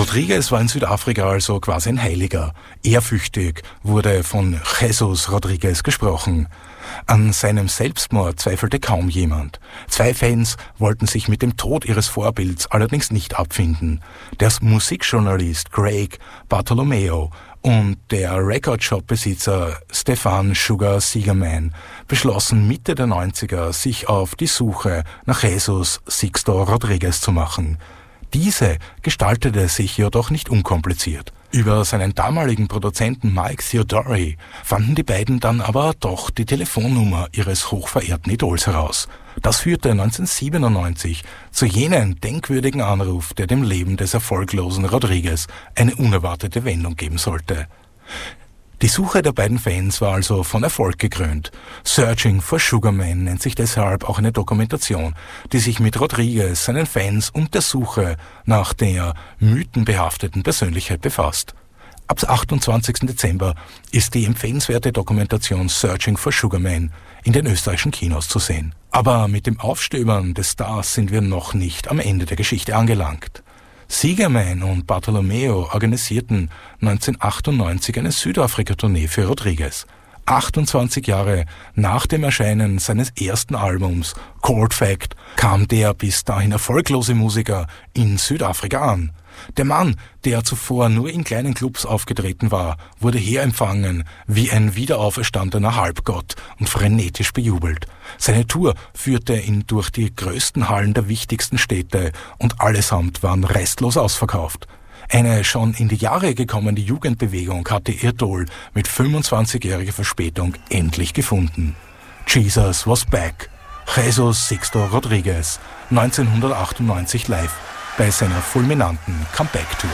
Rodrigues war in Südafrika also quasi ein Heiliger. Ehrfürchtig wurde von Jesus Rodrigues gesprochen. An seinem Selbstmord zweifelte kaum jemand. 2 Fans wollten sich mit dem Tod ihres Vorbilds allerdings nicht abfinden. Der Musikjournalist Craig Bartolomeo und der Recordshop-Besitzer Stefan Sugar Siegerman beschlossen Mitte der 90er, sich auf die Suche nach Jesus Sixto Rodrigues zu machen. Diese gestaltete sich jedoch nicht unkompliziert. Über seinen damaligen Produzenten Mike Theodori fanden die beiden dann aber doch die Telefonnummer ihres hochverehrten Idols heraus. Das führte 1997 zu jenem denkwürdigen Anruf, der dem Leben des erfolglosen Rodrigues eine unerwartete Wendung geben sollte. Die Suche der beiden Fans war also von Erfolg gekrönt. Searching for Sugar Man nennt sich deshalb auch eine Dokumentation, die sich mit Rodrigues, seinen Fans und der Suche nach der mythenbehafteten Persönlichkeit befasst. Ab 28. Dezember ist die empfehlenswerte Dokumentation Searching for Sugar Man in den österreichischen Kinos zu sehen. Aber mit dem Aufstöbern des Stars sind wir noch nicht am Ende der Geschichte angelangt. Siegerman und Bartolomeo organisierten 1998 eine Südafrika-Tournee für Rodrigues. 28 Jahre nach dem Erscheinen seines ersten Albums Cold Fact kam der bis dahin erfolglose Musiker in Südafrika an. Der Mann, der zuvor nur in kleinen Clubs aufgetreten war, wurde hier empfangen wie ein wiederauferstandener Halbgott und frenetisch bejubelt. Seine Tour führte ihn durch die größten Hallen der wichtigsten Städte und allesamt waren restlos ausverkauft. Eine schon in die Jahre gekommene Jugendbewegung hatte ihr Idol mit 25-jähriger Verspätung endlich gefunden. Jesus was back. Jesus Sixto Rodrigues, 1998 live bei seiner fulminanten Comeback-Tour.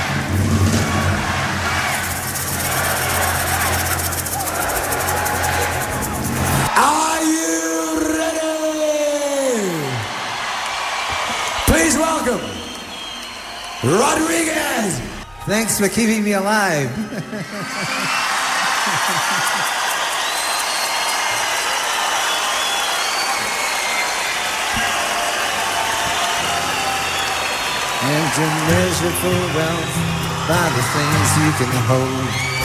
Are you ready? Please welcome Rodrigues. Thanks for keeping me alive. And to measure for wealth by the things you can hold.